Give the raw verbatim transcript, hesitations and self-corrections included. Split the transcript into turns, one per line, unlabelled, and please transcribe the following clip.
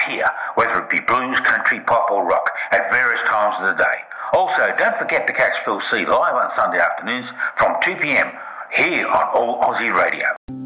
here, whether it be blues, country, pop or rock, at various times of the day. Also, don't forget to catch Phil C live on Sunday afternoons from two p m here on All Aussie Radio.